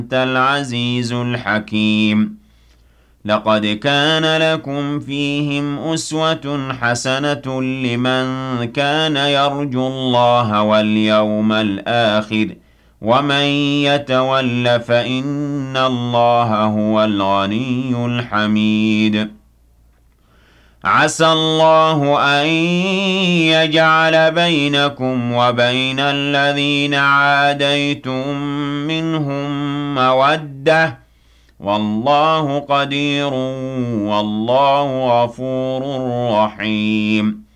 أنت العزيز الحكيم. لقد كان لكم فيهم أسوة حسنة لمن كان يرجو الله واليوم الآخر ومن يتول فإن الله هو الغني الحميد. عسى الله أن يجعل بينكم وبين الذين عاديتم منهم مودة والله قدير والله غفور رحيم.